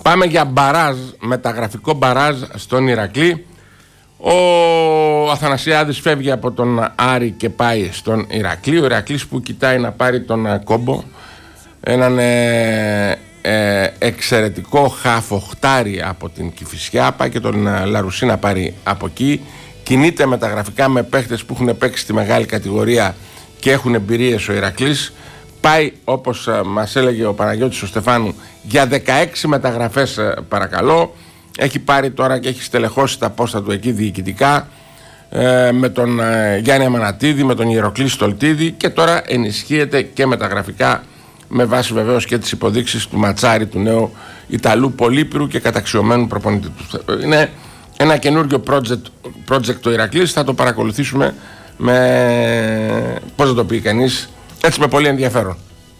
Πάμε για μπαράζ, μεταγραφικό μπαράζ στον Ηρακλή. Ο Αθανασιάδης φεύγει από τον Άρη και πάει στον Ηρακλή. Ο Ηρακλής που κοιτάει να πάρει τον Κόμπο, έναν εξαιρετικό χαφοχτάρι από την Κηφισιά, πάει και τον Λαρουσί να πάρει από εκεί. Κινείται μεταγραφικά με παίχτες που έχουν παίξει στη μεγάλη κατηγορία και έχουν εμπειρίες ο Ηρακλής. Πάει, όπως μας έλεγε ο Παναγιώτης ο Στεφάνου, για 16 μεταγραφές παρακαλώ. Έχει πάρει τώρα και έχει στελεχώσει τα πόστα του εκεί διοικητικά, με τον Γιάννη Αμανατίδη, με τον Ιεροκλή Στολτίδη, και τώρα ενισχύεται και μεταγραφικά με βάση βεβαίως και τις υποδείξεις του Ματσάρη, του νέου Ιταλού πολύπειρου και καταξιωμένου προπονητή του. Είναι ένα καινούργιο project το Ηρακλής, θα το παρακολουθήσουμε με, πώς θα το πει κανείς, έτσι με πολύ ενδιαφέρον.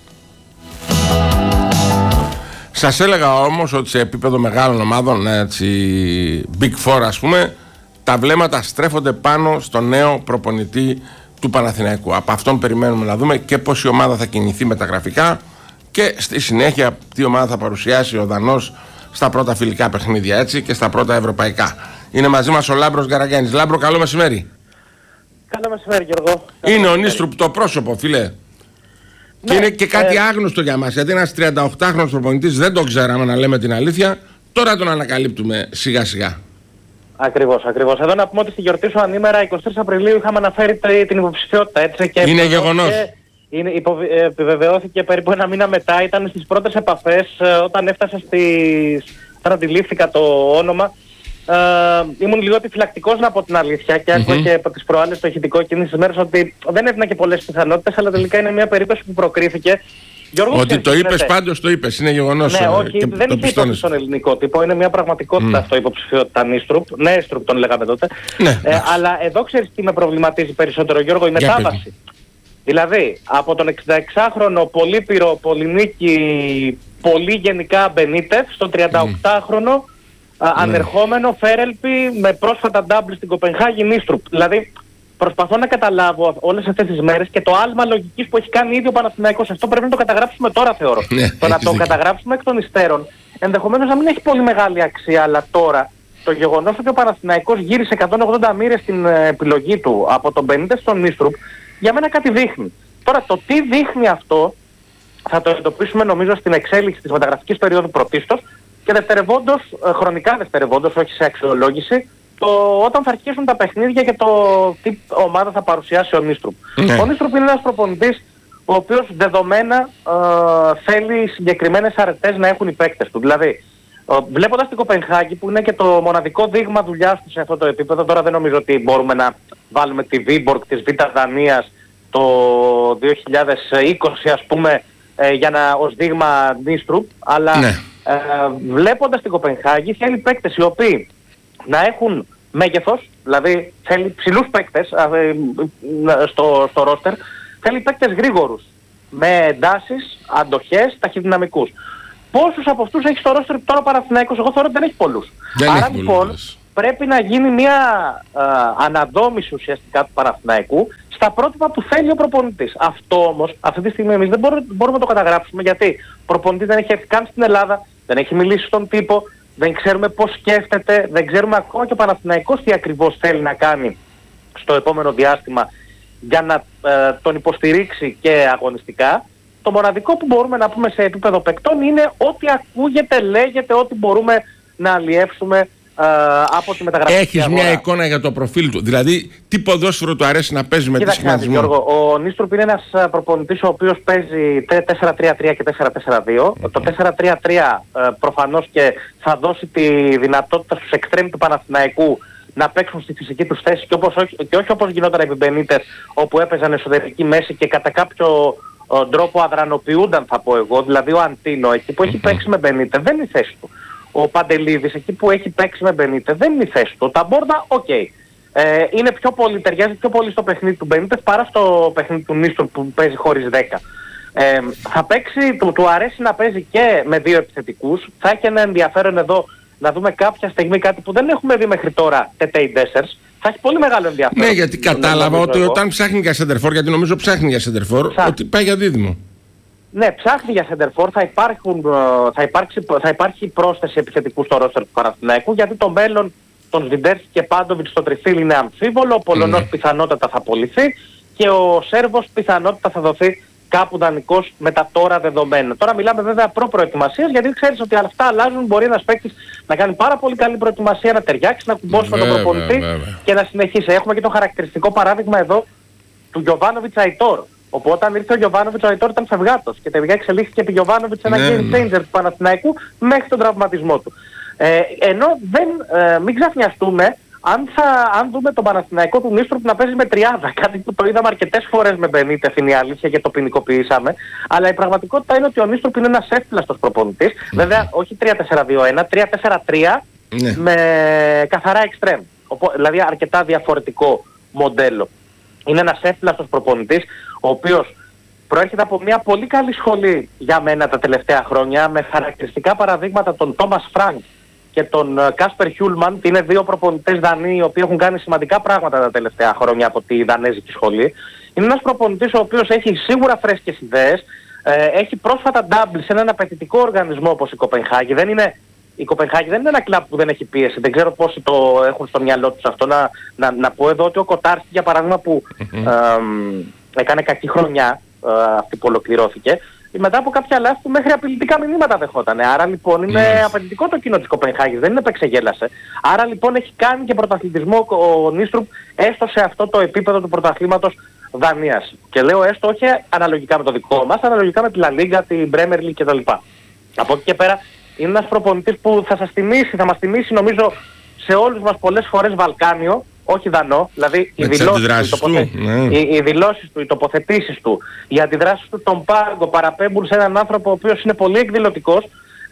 Σας έλεγα όμως ότι σε επίπεδο μεγάλων ομάδων, έτσι, Big Four ας πούμε, τα βλέμματα στρέφονται πάνω στο νέο προπονητή του Παναθηναϊκού. Από αυτόν περιμένουμε να δούμε και πώς η ομάδα θα κινηθεί μεταγραφικά και στη συνέχεια τι ομάδα θα παρουσιάσει ο Δανός στα πρώτα φιλικά παιχνίδια, έτσι, και στα πρώτα ευρωπαϊκά. Είναι μαζί μας ο Λάμπρος Γκαραγκιάννης. Λάμπρο, καλό μεσημέρι. Καλό μεσημέρι, Γιώργο. Είναι ο Νίστρουπ το πρόσωπο, φίλε. Ναι, και είναι και κάτι άγνωστο για μας, γιατί ένας 38χρονος προπονητής δεν τον ξέραμε, να λέμε την αλήθεια. Τώρα τον ανακαλύπτουμε σιγά σιγά. Ακριβώς. Εδώ να πούμε ότι στη γιορτή σου ανήμερα 23 Απριλίου είχαμε αναφέρει την υποψηφιότητα, έτσι. Και είναι γεγονός. Επιβεβαιώθηκε περίπου ένα μήνα μετά, ήταν στις πρώτες επαφές, όταν έφτασε όταν αντιλήφθηκα το όνομα. Ήμουν λίγο επιφυλακτικός, να πω την αλήθεια, και άκουγα και από τις προάλλες το ηχητικό εκείνες τις μέρες ότι δεν έδινα και πολλές πιθανότητες, αλλά τελικά είναι μια περίπτωση που προκρίθηκε. Γιώργο, ότι το είπες, πάντως το είπες, είναι γεγονός. Ναι, όχι, δεν είχε υποψηφιότητα στον ελληνικό τύπο, είναι μια πραγματικότητα αυτό, υποψηφιότητα Νίστρουπ. Νέστρουπ τον λέγαμε τότε. Ναι, αλλά εδώ ξέρεις τι με προβληματίζει περισσότερο, Γιώργο, η μετάβαση. Δηλαδή, από τον 66χρονο πολύπειρο, πολυνίκη, πολύ γενικά Μπενίτεφ, στον 38χρονο ανερχόμενο Φέρελπι με πρόσφατα ντάμπλ στην Κοπενχάγη Νίστρουπ. Δηλαδή, προσπαθώ να καταλάβω όλες αυτές τις μέρες και το άλμα λογικής που έχει κάνει ήδη ο Παναθηναϊκός. Αυτό πρέπει να το καταγράψουμε τώρα, θεωρώ. Το να το καταγράψουμε εκ των υστέρων ενδεχομένως να μην έχει πολύ μεγάλη αξία, αλλά τώρα το γεγονός ότι ο Παναθηναϊκός γύρισε 180 μοίρες στην επιλογή του από τον Μπενίτεφ στον Νίστρουπ, για μένα κάτι δείχνει. Τώρα το τι δείχνει αυτό θα το εντοπίσουμε νομίζω στην εξέλιξη της μεταγραφικής περίοδου πρωτίστως και δευτερευόντως, χρονικά δευτερευόντως, όχι σε αξιολόγηση, όταν θα αρχίσουν τα παιχνίδια και το τι ομάδα θα παρουσιάσει ο Νίστρουπ. Ο Νίστρουπ είναι ένας προπονητής ο οποίος δεδομένα θέλει συγκεκριμένες αρετές να έχουν οι παίκτες του. Δηλαδή, βλέποντας την Κοπενχάγη που είναι και το μοναδικό δείγμα δουλειάς του σε αυτό το επίπεδο, τώρα δεν νομίζω ότι μπορούμε να βάλουμε τη Βίμπορκ της Β' Δανίας το 2020 ας πούμε ως δείγμα Νίστρουπ, αλλά βλέποντας την Κοπενχάγη θέλει παίκτες οι οποίοι να έχουν μέγεθος, δηλαδή θέλει ψηλούς παίκτες στο ρόστερ, θέλει παίκτες γρήγορους, με εντάσεις, αντοχές, ταχυδυναμικούς. Πόσους από αυτούς έχει στο ρόστερ τώρα ο Παναθηναϊκός? Εγώ θεωρώ ότι δεν έχει πολλούς. Άρα λοιπόν πρέπει να γίνει μια αναδόμηση ουσιαστικά του Παναθηναϊκού στα πρότυπα που θέλει ο προπονητής. Αυτό όμως αυτή τη στιγμή εμείς δεν μπορούμε να το καταγράψουμε, γιατί ο προπονητής δεν έχει έρθει καν στην Ελλάδα, δεν έχει μιλήσει στον τύπο, δεν ξέρουμε πώς σκέφτεται, δεν ξέρουμε ακόμα και ο Παναθηναϊκός τι ακριβώς θέλει να κάνει στο επόμενο διάστημα για να τον υποστηρίξει και αγωνιστικά. Το μοναδικό που μπορούμε να πούμε σε επίπεδο παικτών είναι ό,τι ακούγεται, λέγεται, ό,τι μπορούμε να αλλιεύσουμε από τη μεταγραφική Έχεις αγορά. μια εικόνα για το προφίλ του? Δηλαδή, τι ποδόσφαιρο του αρέσει να παίζει, με τι σχηματισμό? Γιώργο, ο Νίστρουπ είναι ένας προπονητής ο οποίος παίζει 4-3-3 και 4-4-2. Το 4-3-3 προφανώς και θα δώσει τη δυνατότητα στους εξτρέμ του Παναθηναϊκού να παίξουν στη φυσική τους θέση και όχι όπως γινόταν επί Μπενίτεφ, όπου έπαιζαν εσωτερική μέση και κατά κάποιο τρόπο αδρανοποιούνταν, θα πω εγώ. Δηλαδή ο Αντίνο εκεί που έχει παίξει με Μπενίτεφ δεν είναι η θέση του. Ο Παντελίδης εκεί που έχει παίξει με Μπενίτεφ δεν είναι η θέση του. Τα Μπόρντα, είναι πιο πολύ, ταιριάζει πιο πολύ στο παιχνίδι του Μπενίτεφ παρά στο παιχνίδι του Νίστρουπ που παίζει χωρίς 10. Θα παίξει, του αρέσει να παίζει και με δύο επιθετικούς. Θα έχει ένα ενδιαφέρον εδώ να δούμε κάποια στιγμή κάτι που δεν έχουμε δει μέχρι τώρα, τετέιντέσσερς. Θα έχει πολύ μεγάλο ενδιαφέρον. Ναι, γιατί κατάλαβα ότι όταν ψάχνει για σεντερφόρ, γιατί νομίζω ψάχνει για σεντερφόρ, ότι πάει για δίδυμο. Ναι, ψάχνει για center for, θα υπάρχει πρόσθεση επιθετικού στο ρόστερ του Παναθηναϊκού, γιατί το μέλλον των Σβιντέρσκι και Πάντοβιτς στο τριφύλι είναι αμφίβολο, ο Πολωνός πιθανότατα θα πωληθεί και ο Σέρβος πιθανότατα θα δοθεί κάπου δανεικός με τα τώρα δεδομένα. Τώρα μιλάμε βέβαια προ-προετοιμασίας, γιατί ξέρεις ότι αυτά αλλάζουν. Μπορεί ένας παίκτης να κάνει πάρα πολύ καλή προετοιμασία, να ταιριάξει, να κουμπώσει με τον προπονητή και να συνεχίσει. Έχουμε και το χαρακτηριστικό παράδειγμα εδώ του Γιοβάνοβιτς Αϊτόρ. Όπου όταν ήρθε ο Γιοβάνοβιτς, ο Αϊτόρ ήταν φευγάτος και τελικά εξελίχθηκε επί Γιοβάνοβιτς ένα game changer του Παναθηναϊκού μέχρι τον τραυματισμό του. Ενώ μην ξαφνιαστούμε, αν δούμε τον Παναθηναϊκό του Νίστροπ να παίζει με τριάδα, κάτι που το είδαμε αρκετές φορές με Μπενίτεφ, είναι η αλήθεια και το ποινικοποιήσαμε, αλλά η πραγματικότητα είναι ότι ο Νίστροπ είναι ένας εύθυλαστος προπονητής, βέβαια όχι 3-4-2-1, 3-4-3 με καθαρά εξτρέμ, δηλαδή αρκετά διαφορετικό μοντέλο. Είναι ένας εύθυλαστος προπονητής, ο οποίος προέρχεται από μια πολύ καλή σχολή για μένα τα τελευταία χρόνια, με χαρακτηριστικά παραδείγματα τον Τόμας Φρανκ και τον Κάσπερ Χιούλμαν, είναι δύο προπονητές Δανείοι οι οποίοι έχουν κάνει σημαντικά πράγματα τα τελευταία χρόνια από τη δανέζικη σχολή. Είναι ένας προπονητής ο οποίος έχει σίγουρα φρέσκες ιδέες, έχει πρόσφατα double σε έναν απαιτητικό οργανισμό όπως η Κοπενχάγη. Η Κοπενχάγη δεν είναι ένα κλαμπ που δεν έχει πίεση. Δεν ξέρω πόσοι το έχουν στο μυαλό τους αυτό. Να πω εδώ ότι ο Κοτάρσκι, για παράδειγμα, που έκανε κακή χρονιά, αυτή που ολοκληρώθηκε, μετά από κάποια λάθη του μέχρι απειλητικά μηνύματα δεχόταν. Άρα λοιπόν είναι απαιτητικό το κοινό της Κοπενχάγης, δεν είναι που εξεγέλασε. Άρα λοιπόν έχει κάνει και πρωταθλητισμό ο Νίστρουπ έστω σε αυτό το επίπεδο του πρωταθλήματος Δανίας. Και λέω έστω όχι αναλογικά με το δικό μας, αναλογικά με τη Λα Λίγκα, την Premier League κτλ. Από εκεί και πέρα είναι ένας προπονητής που θα μας θυμίσει νομίζω σε όλους μας πολλές φορές Βαλκάνιο, όχι Δανό, δηλαδή οι δηλώσεις του, οι τοποθετήσεις του, οι αντιδράσεις του τον πάγκο παραπέμπουν σε έναν άνθρωπο ο οποίος είναι πολύ εκδηλωτικός,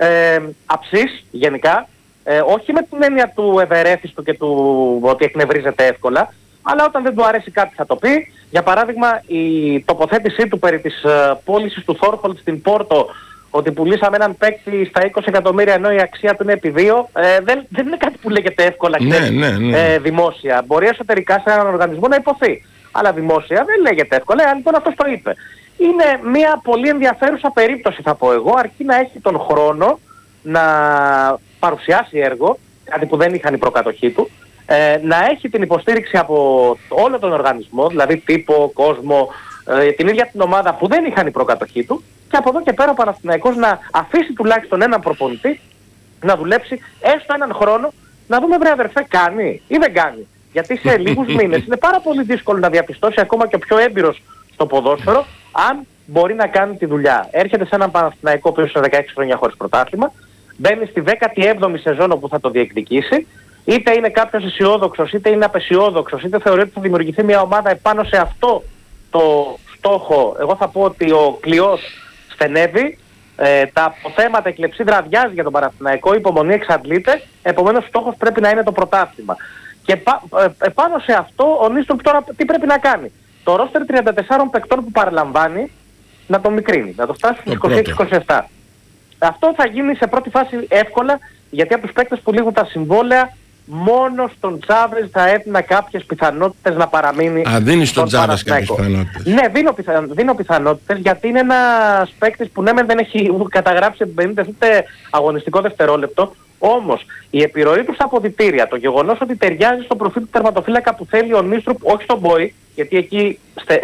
αψής γενικά, όχι με την έννοια του ευερέθιστου και του ότι εκνευρίζεται εύκολα, αλλά όταν δεν του αρέσει κάτι θα το πει. Για παράδειγμα η τοποθέτησή του περί της πώλησης του Θόρχολτ στην Πόρτο, ότι πουλήσαμε έναν παίκτη στα 20 εκατομμύρια ενώ η αξία του είναι επί 2, δεν είναι κάτι που λέγεται εύκολα και δημόσια. Μπορεί εσωτερικά σε έναν οργανισμό να υποθεί, αλλά δημόσια δεν λέγεται εύκολα, λοιπόν αυτός το είπε. Είναι μια πολύ ενδιαφέρουσα περίπτωση θα πω εγώ, αρκεί να έχει τον χρόνο να παρουσιάσει έργο, κάτι που δεν είχαν η προκατοχή του, να έχει την υποστήριξη από όλο τον οργανισμό, δηλαδή τύπο, κόσμο, την ίδια την ομάδα που δεν είχαν η προκατοχή του, και από εδώ και πέρα ο Παναθηναϊκός να αφήσει τουλάχιστον έναν προπονητή να δουλέψει έστω έναν χρόνο, να δούμε βρε αδερφέ κάνει ή δεν κάνει. Γιατί σε λίγους μήνες είναι πάρα πολύ δύσκολο να διαπιστώσει ακόμα και ο πιο έμπειρος στο ποδόσφαιρο αν μπορεί να κάνει τη δουλειά. Έρχεται σε έναν Παναθηναϊκό που είναι 16 χρόνια χωρίς πρωτάθλημα, μπαίνει στη 17η σεζόν όπου θα το διεκδικήσει, είτε είναι κάποιος αισιόδοξος, είτε είναι απεσιόδοξος, είτε θεωρεί ότι θα δημιουργηθεί μια ομάδα επάνω σε αυτό το στόχο. Εγώ θα πω ότι ο κλειός στενεύει, τα αποθέματα, η κλεψίδρα αδειάζει για τον Παναθηναϊκό, η υπομονή εξαντλείται, επομένως στόχος πρέπει να είναι το πρωτάθλημα. Και πάνω σε αυτό ο Νίστροπ τώρα τι πρέπει να κάνει. Το ρόστερ 34 παικτών που παραλαμβάνει να το μικρύνει, να το φτάσει στους 26-27. Αυτό θα γίνει σε πρώτη φάση εύκολα, γιατί από τους παίκτες που λήγουν τα συμβόλαια μόνο στον Τσάβες θα έδινα κάποιες πιθανότητες να παραμείνει. Δίνει στον Τσάβες κάποιες πιθανότητες. Ναι, δίνω πιθανότητες, γιατί είναι ένας παίκτης που ναι δεν έχει καταγράψει 50 ούτε αγωνιστικό δευτερόλεπτο, όμως η επιρροή του στα αποδυτήρια, το γεγονός ότι ταιριάζει στο προφίλ του τερματοφύλακα που θέλει ο Νίστρουπ, όχι στον Μπόι, γιατί εκεί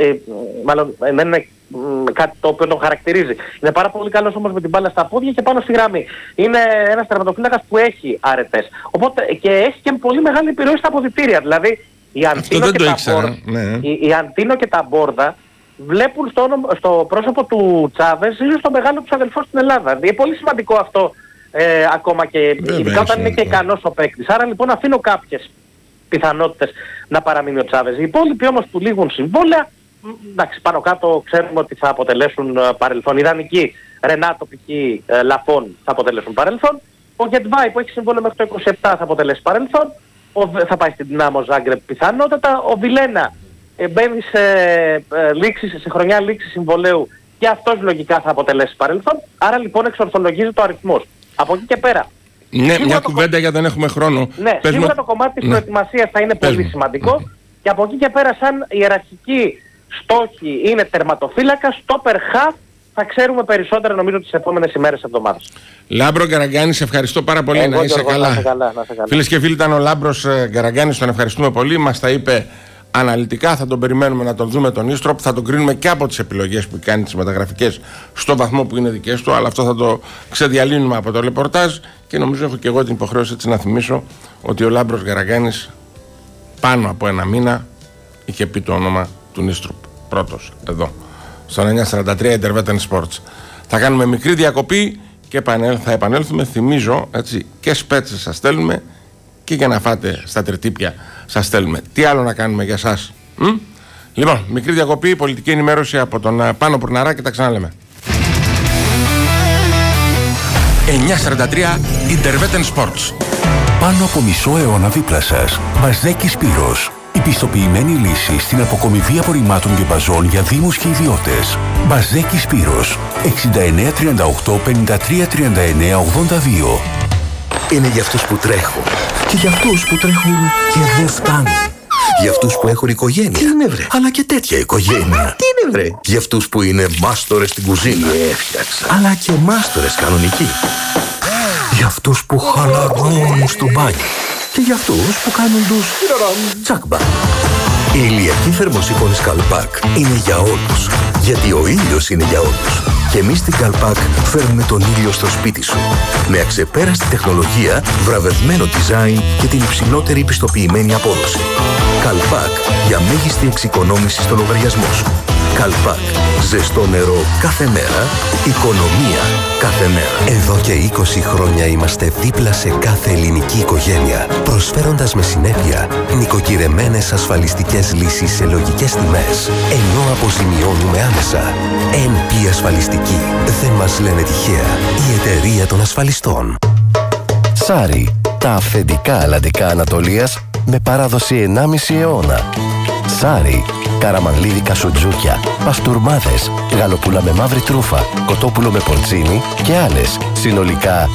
μάλλον δεν είναι κάτι το οποίο τον χαρακτηρίζει. Είναι πάρα πολύ καλός όμως με την μπάλα στα πόδια και πάνω στη γραμμή. Είναι ένας τερματοφύλακας που έχει αρετές. Οπότε και έχει και πολύ μεγάλη επιρροή στα αποδυτήρια. Δηλαδή η Αντίνο και τα Μπόρδα βλέπουν στο πρόσωπο του Τσάβες ίσως τον μεγάλο τους αδελφό στην Ελλάδα. Είναι πολύ σημαντικό αυτό ακόμα και ειδικά όταν είναι και ικανός ο παίκτης. Άρα λοιπόν αφήνω κάποιες πιθανότητες να παραμείνει ο Τσάβες. Οι υπόλοιποι όμως που λήγουν συμβόλαια, εντάξει, πάνω κάτω ξέρουμε ότι θα αποτελέσουν παρελθόν. Ιδανικοί Ρενάτο, Πικί, Λαφών θα αποτελέσουν παρελθόν. Ο Γετβάη που έχει συμβόλαιο μέχρι το 27 θα αποτελέσει παρελθόν. Θα πάει στην Δυνάμο Ζάγκρεπ πιθανότατα. Ο Βιλένα μπαίνει σε χρονιά λήξη συμβολέου και αυτός λογικά θα αποτελέσει παρελθόν. Άρα λοιπόν εξορθολογίζει το αριθμός. Από εκεί και πέρα. Ναι, μια κουβέντα γιατί δεν έχουμε χρόνο. Ναι, σίγουρα το κομμάτι της προετοιμασίας θα είναι πολύ σημαντικό. Και από εκεί και πέρα σαν ιεραρχική στόχη είναι τερματοφύλακα, στόπερ χαφ θα ξέρουμε περισσότερα νομίζω τις επόμενες ημέρες εβδομάδας. Λάμπρο Γκαραγκάνη, σε ευχαριστώ πάρα πολύ. Να είσαι καλά. Φίλες και φίλοι, ήταν ο Λάμπρος Γκαραγκάνης, τον ευχαριστούμε πολύ. Μας τα είπε αναλυτικά, θα τον περιμένουμε να τον δούμε τον Ίστροπ, θα τον κρίνουμε και από τις επιλογές που κάνει τις μεταγραφικές στο βαθμό που είναι δικές του, αλλά αυτό θα το ξεδιαλύνουμε από το ρεπορτάζ και νομίζω έχω και εγώ την υποχρέωση έτσι να θυμίσω ότι ο Λάμπρος Γκαραγκάνης πάνω από ένα μήνα είχε πει το όνομα του Ίστροπ πρώτος εδώ στο 943 Intervetan Sports. Θα κάνουμε μικρή διακοπή και θα επανέλθουμε, θυμίζω, έτσι, και σπέτσες σας στέλνουμε και για να φάτε στα τριτύπια σας στέλνουμε. Τι άλλο να κάνουμε για σας? Λοιπόν, μικρή διακοπή, πολιτική ενημέρωση από τον Πάνο Πουρναρά και τα ξαναλέμε. 943 Intervetan Sports. Πάνω από μισό αιώνα δίπλα σας. Μπαζδέκη Σπύρος. Η πιστοποιημένη λύση στην αποκομιβή απορριμμάτων και μπαζών για δήμους και ιδιώτες. Μπαζδέκη Σπύρος. 69 38 53 39 82. Είναι για αυτούς που τρέχουν. Και για αυτούς που τρέχουν και δεν φτάνουν. Για αυτούς που έχουν οικογένεια. Τι είναι βρε? Αλλά και τέτοια οικογένεια. Τι είναι βρε? Για αυτούς που είναι μάστορες στην κουζίνα. Έφτιαξα. Αλλά και μάστορες κανονικοί. Για αυτούς που χαλαρώνουν στο μπάνιο. Και για αυτούς που κάνουν τους τσακμπα. Η ηλιακή θερμοσύφωνη Καλπάκ είναι για όλους. Γιατί ο ήλιος είναι για όλους. Και εμείς στην Καλπάκ φέρνουμε τον ήλιο στο σπίτι σου. Με αξεπέραστη τεχνολογία, βραβευμένο design και την υψηλότερη πιστοποιημένη απόδοση. Καλπάκ για μέγιστη εξοικονόμηση στο λογαριασμό σου. Καλπάκ. Ζεστό νερό κάθε μέρα. Οικονομία κάθε μέρα. Εδώ και 20 χρόνια είμαστε δίπλα σε κάθε ελληνική οικογένεια, προσφέροντας με συνέπεια νοικοκυρεμένες ασφαλιστικές λύσεις σε λογικές τιμές, ενώ αποζημιώνουμε άμεσα. NP Ασφαλιστική. Δεν μας λένε τυχαία. Η εταιρεία των ασφαλιστών. Σάρι. Τα αυθεντικά αλλαντικά Ανατολίας με παράδοση 1,5 αιώνα. Σάρι. Καραμανλίδικα σουτζούκια, παστούρμάδες, γαλοπούλα με μαύρη τρούφα, κοτόπουλο με πορτσίνι και άλλες. Συνολικά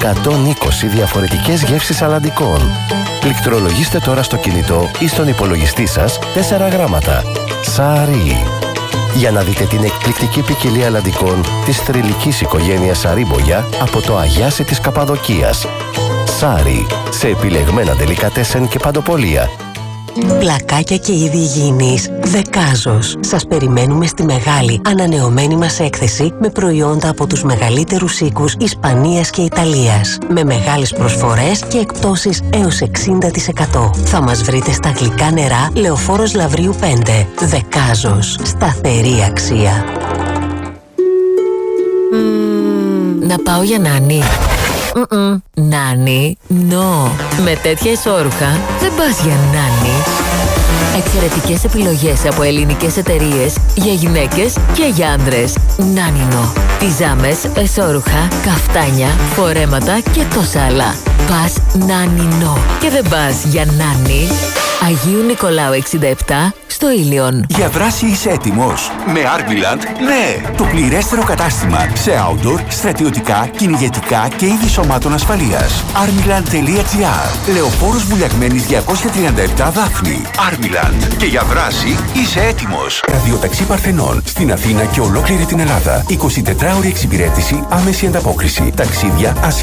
120 διαφορετικές γεύσεις αλλαντικών. Πληκτρολογήστε τώρα στο κινητό ή στον υπολογιστή σας 4 γράμματα. Σάρι. Για να δείτε την εκπληκτική ποικιλία αλλαντικών της θρυλικής οικογένειας Σαρίμπογια από το Αγιάσι της Καπαδοκίας. Σάρι. Σε επιλεγμένα ντελικατέσεν και παντοπολία. Πλακάκια και είδη υγιεινής Δεκάζος. Σας περιμένουμε στη μεγάλη ανανεωμένη μας έκθεση με προϊόντα από τους μεγαλύτερους οίκους Ισπανίας και Ιταλίας. Με μεγάλες προσφορές και εκπτώσεις έως 60%. Θα μας βρείτε στα γλυκά νερά Λεωφόρος Λαβρίου 5. Δεκάζος. Σταθερή αξία. Να πάω για νάνι. Νάνι, με τέτοια ισόρουχα δεν πας για νάνι. Εξαιρετικές επιλογές από ελληνικές εταιρείες για γυναίκες και για άντρες. Νάνινο. Πιζάμες, εσόρουχα, καφτάνια, φορέματα και τόσα άλλα. Πας Νάνινο. Και δεν πας για νάνι. Αγίου Νικολάου 67 στο Ήλιον. Για δράση είσαι έτοιμος? Με Armiland, ναι! Το πληρέστερο κατάστημα σε outdoor, στρατιωτικά, κυνηγετικά και είδη σωμάτων ασφαλείας. Armiland.gr. Λεωφόρος Βουλιαγμένης 237 Δάφνη. Armiland. Και για δράση είσαι έτοιμος. Ραδιοταξί Παρθενών στην Αθήνα και ολόκληρη την Ελλάδα. 24ωρη εξυπηρέτηση, άμεση ανταπόκριση. Ταξίδια